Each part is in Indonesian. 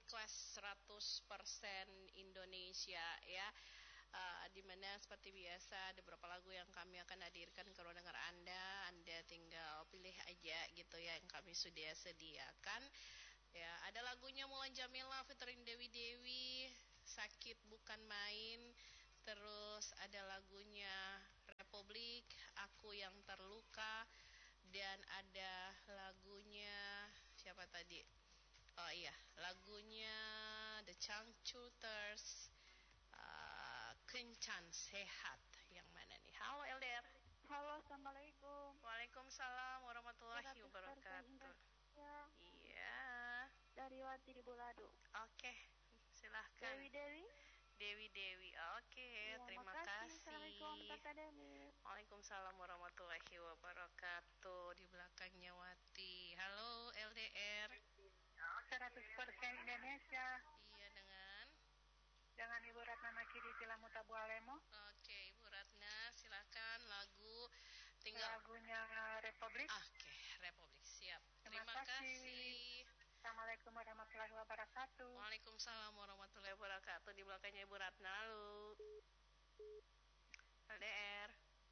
request 100% Indonesia ya. Dimana seperti biasa ada beberapa lagu yang kami akan hadirkan ke ruang dengar Anda tinggal pilih aja gitu ya yang kami sudah sediakan. Ya, ada lagunya Mulan Jamila featuring Dewi Dewi, Sakit Bukan Main. Terus ada lagunya Republik, Aku Yang Terluka. Dan ada lagunya siapa tadi? Oh iya, lagunya The Changcuters, Kencan Sehat. Yang mana nih? Halo LDR. Halo, assalamualaikum. Waalaikumsalam warahmatullahi wabarakatuh. Iya. Dari Wati di Bulado. Oke, silahkan. Dewi Dewi. Oke, terima kasih. Assalamualaikum Kakak Dewi. Waalaikumsalam warahmatullahi wabarakatuh. Di belakangnya Wati. Halo LDR. 100% Indonesia. Iya, dengan Ibu Ratna Makiri Tilamuta Bualemo. Oke, Ibu Ratna, silakan lagunya Republik. Oke, Republik, siap. Terima kasih. Assalamualaikum warahmatullahi wabarakatuh. Waalaikumsalam warahmatullahi wabarakatuh. Di belakangnya Ibu Ratna, lalu LDR.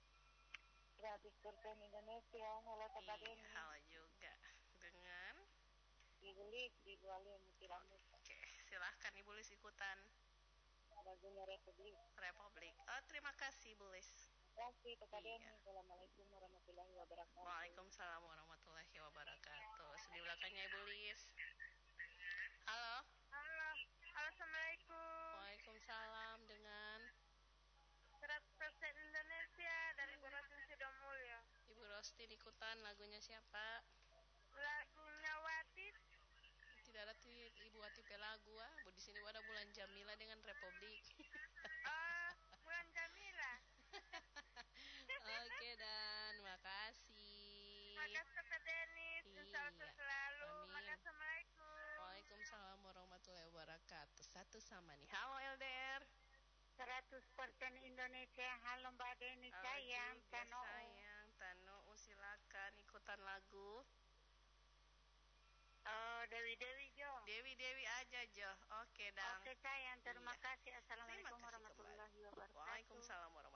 100% Indonesia. Halo Kakak Dewi. Halo juga. Dengan Ibu Lis di Bualemo Tilamuta. Oke, silahkan Ibu Lis ikutan. Lagunya Republik. Oh, terima kasih Bu Lis. Terima kasih Kakak Dewi. Assalamualaikum warahmatullahi wabarakatuh. Waalaikumsalam warahmatullahi wabarakatuh. Di belakangnya Ibu Lis. Halo. Assalamualaikum. Waalaikumsalam. Dengan 100% Indonesia dari Bu Rosti Sidomulyo. Ibu Rosti ikutan lagunya siapa? Lagunya Wati. Tidak ada Ibu Wati lagu di sini ada Mulan Jamila dengan Republik. Mulan Jamila. Oke, dan makasih. Makasih Kak Denis. Insya selalu. Amin. Assalamualaikum. Waalaikumsalam warahmatullahi wabarakatuh. Satu sama nih. Halo LDR. 100% Indonesia. Halo Mbak Deni. Sayang Tano, silakan ikutan lagu. Dewi Jo. Dewi aja Jo. Oke, Dang. Oke sayang, terima kasih. Assalamualaikum warahmatullahi wabarakatuh. Waalaikumsalam warahmatullahi wabarakatuh.